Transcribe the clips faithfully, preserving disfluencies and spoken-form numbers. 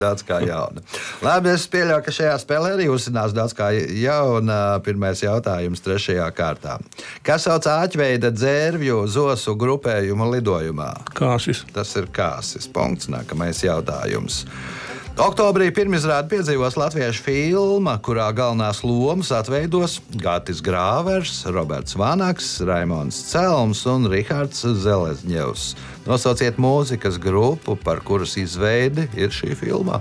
Daudz kā jauna. Labi, es pieļauju, ka šajā spēlē arī uzzinās daudz kā jauna. Pirmais jautājums trešajā kārtā. Kas sauc āķveida dzērvju zosu grupējumu lidojumā? Kāsis. Tas ir kāsis. Punkts. Nākamais jautājums. Oktobrī pirmizrādi piedzīvos latviešu filma, kurā galvenās lomas atveidos Gatis Grāvers, Roberts Vanaks, Raimonds Celms un Rihards Zelezņevs. Nosauciet mūzikas grupu, par kuras izveidi ir šī filma.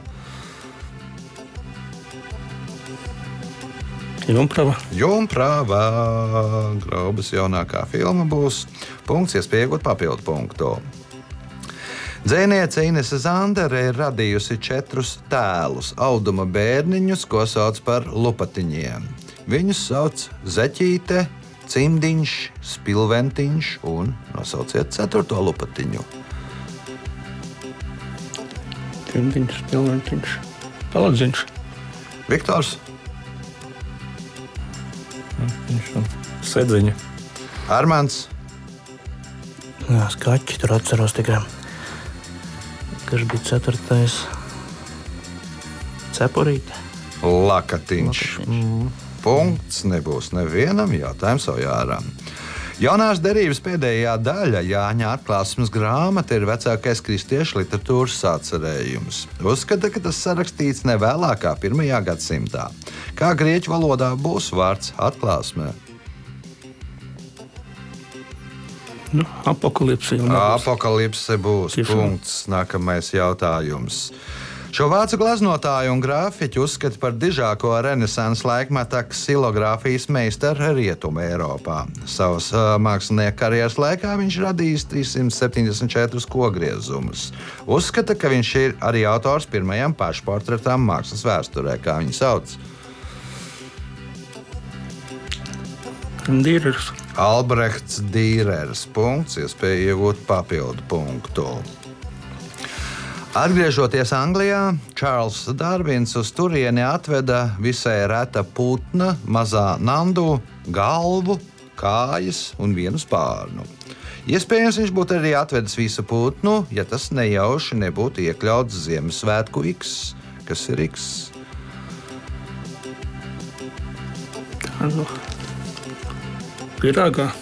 Jumprava. Jumprava. Graubas jaunākā filma būs. Punkts, iespēja iegūt papildu punktu. Dzejniece Inese Zandere ir radījusi četrus tēlus, auduma bērniņus, ko sauc par lupatiņiem. Viņus sauc Zeķīte, Cimdiņš, Spilventiņš un nosauciet ceturto lupatiņu. Cimdiņš, Spilventiņš, Paladziņš. Viktors. Sedziņa. Armands. Jā, skaķi, tur atceros tikai. Kas bija ceturtais? Cepurīte. Lakatiņš. Mm. Punkts nebūs nevienam, jautājums Ojāram. Jaunās derības pēdējā daļa Jāņa atklāsmes grāmata ir vecākais kristiešu literatūras sacerējums. Uzskata, ka tas sarakstīts ne vēlākā pirmajā gadsimtā. Kā grieķu valodā būs vārds atklāsmē? Nu, apokalipse. Apokalipse būs. Tiešām. Punkts. Nākamais jautājums. Šo vācu gleznotāju un grāfiķu uzskata par dižāko renesanses laikmeta ksilogrāfijas meistaru Rietumē Eiropā. Savas uh, mākslinieka karjeras laikā viņš radījis trīssimt septiņdesmit četrus kogriezumus. Uzskata, ka viņš ir arī autors pirmajām pašportretām mākslas vēsturē, kā viņu sauc. Dīrers. Albrechts Dīrers. Punkts, iespēja iegūt papildu punktu. Atgriežoties Anglijā, Čārls Darvins uz turieni atveda visai reta putna, mazā nandu, galvu, kājas un vienu spārnu. Iespējams, viņš būtu arī atvedis visu putnu, ja tas nejauši nebūtu iekļauts Ziemassvētku X. Kas ir X? Tā nu. Pirāgā.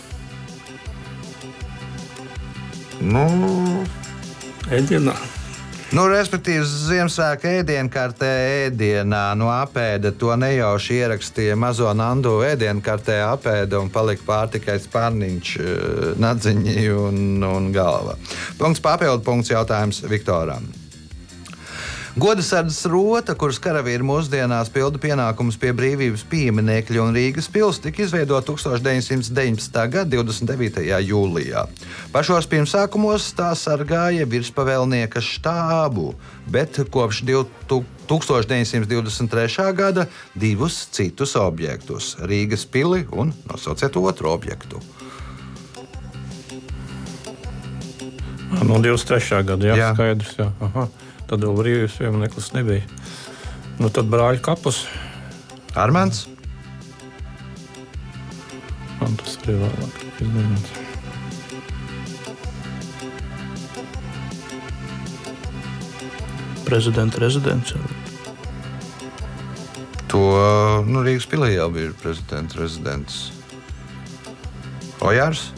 Nu, ēdienā. Nu, respektīvi, Ziemassvētku ēdienkartē ēdienā no apēda to nejauši ierakstīja mazo nandu ēdienkartē apēda un palika pār tikai spārniņš, nadziņi un, un galva. Punkts papildu punkts jautājums Viktoram. Godasardzes rota, kuras karavīri mūsdienās pilda pienākumus pie brīvības pieminekļa un Rīgas pils, tika izveidota tūkstoš deviņsimt deviņdesmitā gada divdesmit devītajā jūlijā. Pašos pirmsākumos tā sargāja virspavēlnieka štābu, bet kopš tūkstoš deviņsimt divdesmit trešā gada divus citus objektus - Rīgas pili un nosauciet otru objektu. No divdesmit trešā gada, jā, Jā. skaidrs, jā. Aha. Tad vēl brīvības piemineklis nebija. Nu, tad brāļu kapus. Armands? Man tas arī vēlāk izdomāts. Prezidenta rezidents. To, nu, Rīgas pilī jau bija prezidenta rezidents. Ojārs?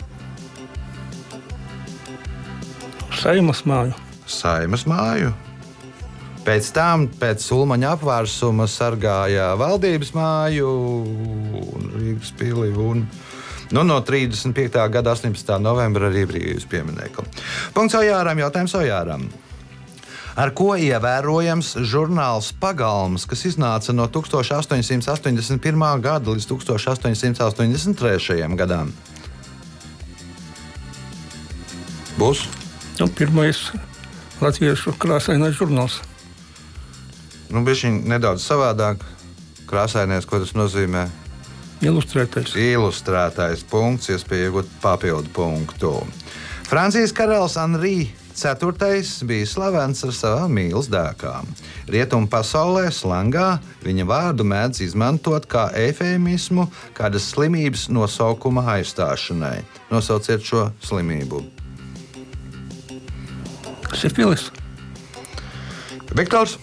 Saimas māju. Saimas māju. Pēc tam, pēc Ulmaņa apvērsuma, sargāja valdības māju un Rīgas pili un nu, no trīsdesmit piektā gada astoņpadsmitā novembra arī brīvības pieminekli. Punkts Ojāram, jautājums Ojāram. Ar ko ievērojams žurnāls Pagalms, kas iznāca no tūkstoš astoņsimt astoņdesmit pirmā gada līdz tūkstoš astoņsimt astoņdesmit trešajam gadam? Būs? Nu, pirmais latviešu krāsainais žurnāls. Nu, bišķiņ nedaudz savādāk. Krāsainais, ko tas nozīmē? Ilustrētais. Ilustrētais punkts, iespēja iegūt papildu punktu. Francijas karalis Henri ceturtais bija slavens ar savām mīlas dēkām. Rietumu pasaulē slangā viņa vārdu mēdz izmantot kā eifemismu kādas slimības nosaukuma aizstāšanai. Nosauciet šo slimību. Sifilis. Viktors.